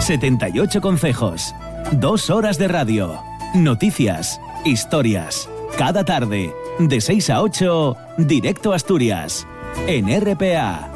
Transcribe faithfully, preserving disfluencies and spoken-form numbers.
setenta y ocho concejos. Dos horas de radio. Noticias, historias. Cada tarde, de seis a ocho, Directo Asturias. En R P A.